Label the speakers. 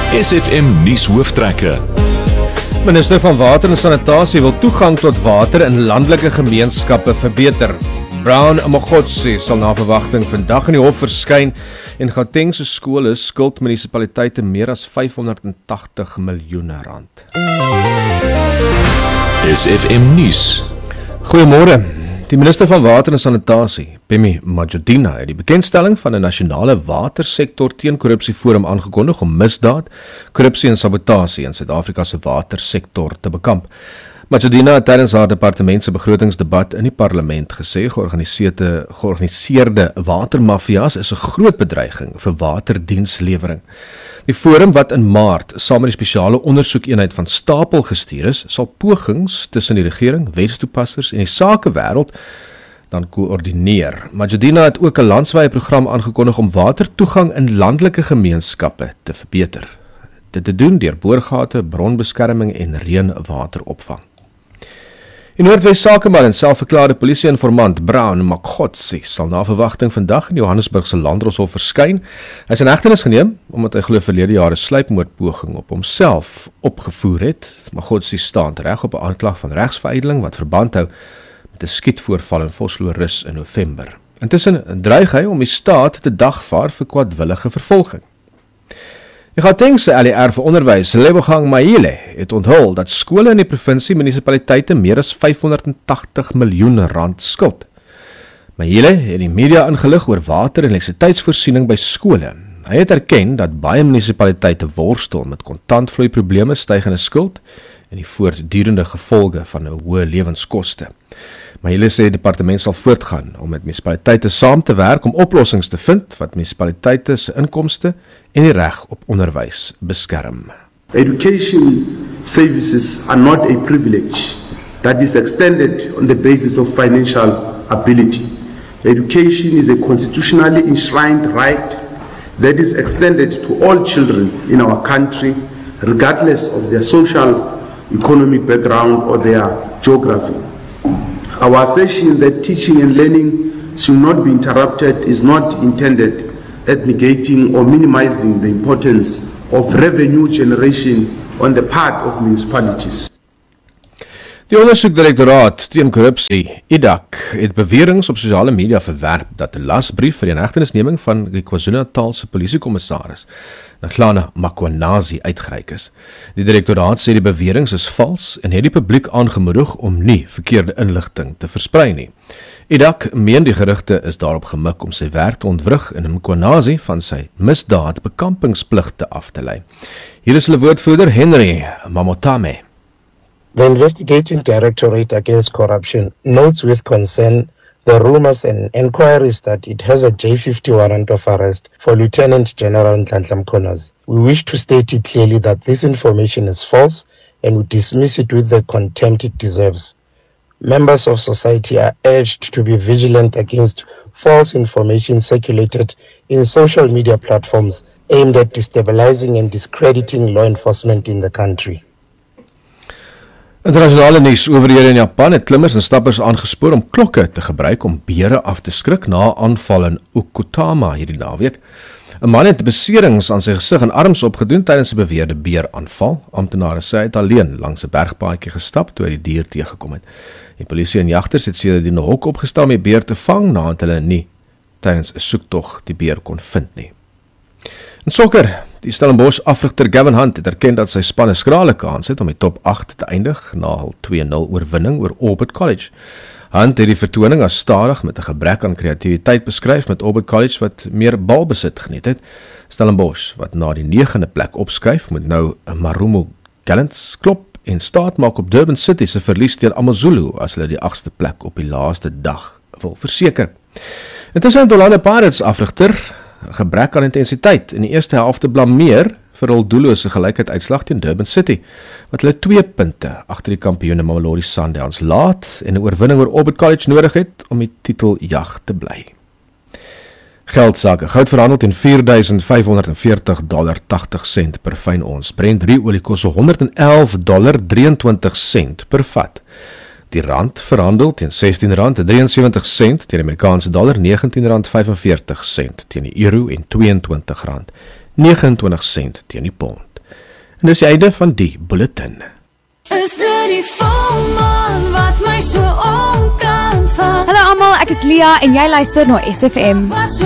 Speaker 1: SFM nuus hooftrekke.
Speaker 2: Minister van Water en Sanitasie wil toegang tot water in landelike gemeenskappe verbeter. Brown Mogotsi sal na verwagting vandag in die hof verskyn en Gauteng se skole skuld munisipaliteite meer as R580 miljoen.
Speaker 1: SFM nuus.
Speaker 2: Goeiemôre. Die minister van Water en Sanitasie, Phemi Majodina, het die bekendstelling van 'n nasionale watersektor teen korrupsie forum aangekondig om misdaad, korrupsie en sabotasie in Suid-Afrika se watersektor te bekamp. Majodina het tydens haar departement se begrotingsdebat in die parlement gesê georganiseerde watermafia's is 'n groot bedreiging vir waterdienslewering. Die forum wat in Maart saam met die spesiale ondersoekeenheid van Stapel gestuur is, sal pogings tussen die regering, wetstoepassers en die sakewêreld dan koördineer. Majodina het ook 'n landwyse program aangekondig om watertoegang in landelike gemeenskappe te verbeter. Dit te doen deur boorgate, bronbeskerming en reënwateropvang. In Noordwes Sakemal en selfverklaarde polisie-informant Brown Mogotsi sal na verwagting vandag in Johannesburg se Landdroshof verskyn. Hy is in hegtenis geneem omdat hy glo verlede jaar 'n sluipmoordpoging op homself opgevoer het. Mogotsi staan reg op 'n aanklag van regsverydeling wat verband hou met 'n skietvoorval in Vosloorus in November. Intussen dreig hy om die staat te dagvaar vir kwaadwillige vervolging. Die Gautengse LER vir onderwys, Lebogang Mahile, het onthul dat skole in die provinsie munisipaliteite meer as R580 miljoen skuld. Mahile het die media ingelig oor water- en elektrisiteitsvoorsiening by skole. Hy het erken dat baie munisipaliteite worstel met kontantvloeiprobleme, stygende skuld en die voortdurende gevolge van 'n hoë lewenskoste. Mahile sê die departement sal voortgaan om met munisipaliteite saam te werk om oplossings te vind wat munisipaliteite se inkomste en die reg op onderwys beskerm.
Speaker 3: Education services are not a privilege that is extended on the basis of financial ability. Education is a constitutionally enshrined right that is extended to all children in our country, regardless of their social, economic background or their geography. Our assertion that teaching and learning should not be interrupted is not intended at negating or minimizing the importance of revenue generation on the part of municipalities.
Speaker 2: Die ondersoekdirektoraat teen korrupsie, IDAC, het beweringe op sosiale media verwerp dat 'n lasbrief vir die inhegtenisneming van die KwaZulu-Natalse polisiekommissaris, Nahlana Makwanazi, uitgereik is. Die direktoraat sê die beweringe is vals en het die publiek aangemoedig om nie verkeerde inligting te versprei nie. IDAC meen die gerugte is daarop gemik om sy werk te ontwrig en Makwanazi van sy misdaadbekampingspligte af te lei. Hier is hulle woordvoerder Henry Mamotame.
Speaker 4: The Investigating Directorate Against Corruption notes with concern the rumors and inquiries that it has a J50 warrant of arrest for Lieutenant General Nhlanhla Mkhwanazi. We wish to state it clearly that this information is false and we dismiss it with the contempt it deserves. Members of society are urged to be vigilant against false information circulated in social media platforms aimed at destabilizing and discrediting law enforcement in the country.
Speaker 2: Internasionale nuus: owerhede in Japan het klimmers en stappers aangespoor om klokke te gebruik om beere af te skrik na 'n aanval in Okutama hierdie naweek. 'n Man het beserings aan sy gesig en arms opgedoen tydens 'n beweerde beeraanval. Amptenare sê hy het alleen langs 'n bergpaadjie gestap toe hy die dier teëgekom het. Die polisie en jagters het sedertdien 'n hok opgestel om die beer te vang nadat hulle nie tydens 'n soektog die beer kon vind nie. In sokker, die Stellenbosch afrigter Gavin Hunt het erken dat sy span 'n skrale kans het om die top 8 te eindig na hul 2-0 oorwinning oor Orbit College. Hunt het die vertoning as stadig met 'n gebrek aan kreatiwiteit beskryf, met Orbit College wat meer balbesit geniet het. Stellenbosch, wat na die 9de plek opskuif, moet nou 'n Marumo Gallants klop en staat maak op Durban City se verlies teen AmaZulu as hulle die 8ste plek op die laaste dag wil verseker. Intussen Orlando Pirates afrigter gebrek aan intensiteit in die eerste helfte blameer vir hul doellose gelykheiduitslag teen Durban City, wat hulle 2 punte agter die kampioene Mamelodi Sundowns laat en 'n oorwinning oor Orbit College nodig het om die titeljag te bly. Geldsaake: goud verhandel teen $4,540.80 per fyn ons. Brent olie kos $111.23 per vat. Die rand verhandel teen R16.73 teen die Amerikaanse dollar, R19.45 teen die euro en R22.29 teen die pond. En dis die einde van die bulletin.
Speaker 5: Is dit die volmaan wat my so omkant van?
Speaker 6: Hallo almal, ek is Lia en jy luister na SFM.
Speaker 5: Wat so